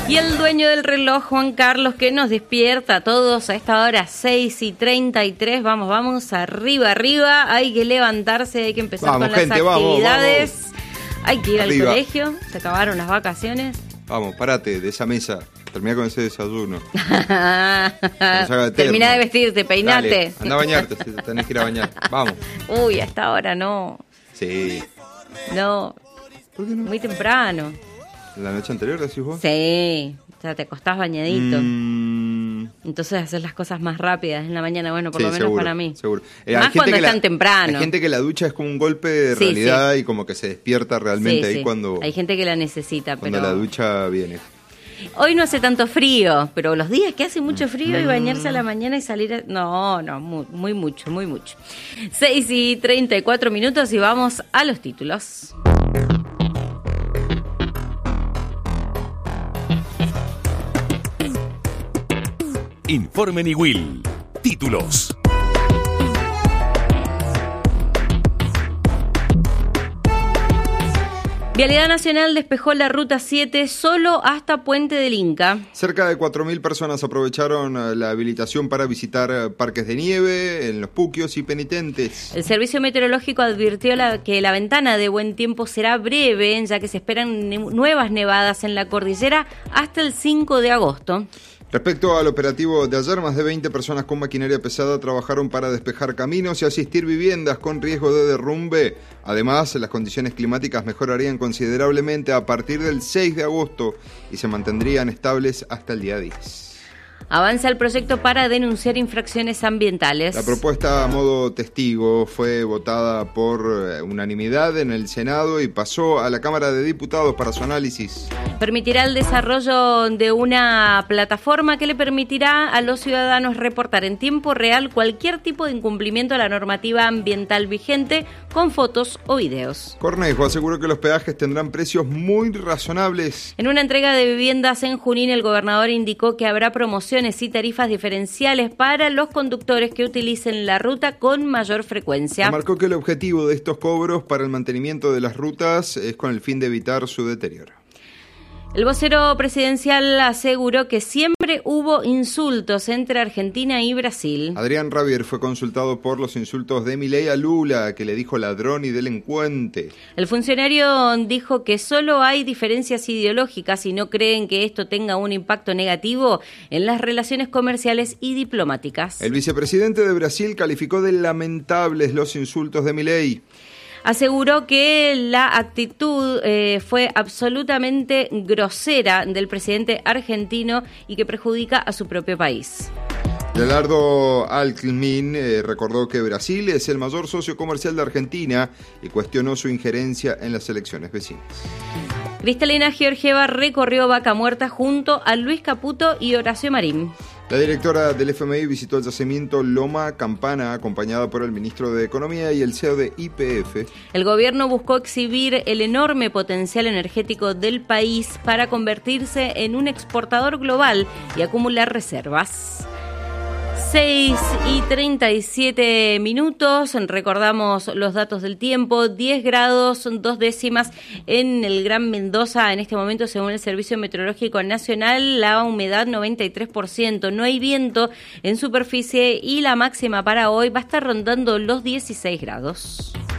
Y el dueño del reloj, Juan Carlos, que nos despierta a todos a esta hora 6:33. Vamos, arriba. Hay que levantarse, hay que empezar con las actividades. Vamos. Hay que ir al colegio, se acabaron las vacaciones. Vamos, parate de esa mesa, termina con ese desayuno. Termina de vestirte, peinate. Dale, anda a bañarte, si tenés que ir a bañar. Vamos. Uy, a esta hora no. Sí. No. ¿Por qué no? Muy temprano. ¿La noche anterior decís vos? Sí, o sea, te acostás bañadito. Entonces haces las cosas más rápidas en la mañana, bueno, por lo menos seguro, para mí. Seguro. Más cuando es tan temprano. Hay gente que la ducha es como un golpe de realidad y como que se despierta realmente ahí cuando... Hay gente que la necesita, cuando pero... la ducha viene. Hoy no hace tanto frío, pero los días que hace mucho frío y bañarse a la mañana y salir... No, muy mucho. 6:34 y vamos a los títulos. Informe Niwil. Títulos. Vialidad Nacional despejó la Ruta 7 solo hasta Puente del Inca. Cerca de 4.000 personas aprovecharon la habilitación para visitar parques de nieve en Los Puquios y Penitentes. El Servicio Meteorológico advirtió que la ventana de buen tiempo será breve, ya que se esperan nuevas nevadas en la cordillera hasta el 5 de agosto. Respecto al operativo de ayer, más de 20 personas con maquinaria pesada trabajaron para despejar caminos y asistir viviendas con riesgo de derrumbe. Además, las condiciones climáticas mejorarían considerablemente a partir del 6 de agosto y se mantendrían estables hasta el día 10. Avanza el proyecto para denunciar infracciones ambientales. La propuesta a modo testigo fue votada por unanimidad en el Senado y pasó a la Cámara de Diputados para su análisis. Permitirá el desarrollo de una plataforma que le permitirá a los ciudadanos reportar en tiempo real cualquier tipo de incumplimiento a la normativa ambiental vigente con fotos o videos. Cornejo aseguró que los peajes tendrán precios muy razonables. En una entrega de viviendas en Junín, el gobernador indicó que habrá promociones y tarifas diferenciales para los conductores que utilicen la ruta con mayor frecuencia. Marcó que el objetivo de estos cobros para el mantenimiento de las rutas es con el fin de evitar su deterioro. El vocero presidencial aseguró que siempre hubo insultos entre Argentina y Brasil. Adrián Rabier fue consultado por los insultos de Milei a Lula, que le dijo ladrón y delincuente. El funcionario dijo que solo hay diferencias ideológicas y no creen que esto tenga un impacto negativo en las relaciones comerciales y diplomáticas. El vicepresidente de Brasil calificó de lamentables los insultos de Milei. Aseguró que la actitud fue absolutamente grosera del presidente argentino y que perjudica a su propio país. Leonardo Alckmin recordó que Brasil es el mayor socio comercial de Argentina y cuestionó su injerencia en las elecciones vecinas. Cristalina Georgieva recorrió Vaca Muerta junto a Luis Caputo y Horacio Marín. La directora del FMI visitó el yacimiento Loma Campana, acompañada por el ministro de Economía y el CEO de YPF. El gobierno buscó exhibir el enorme potencial energético del país para convertirse en un exportador global y acumular reservas. 6:37, recordamos los datos del tiempo, 10 grados, 2 décimas en el Gran Mendoza en este momento según el Servicio Meteorológico Nacional, la humedad 93%, no hay viento en superficie y la máxima para hoy va a estar rondando los 16 grados.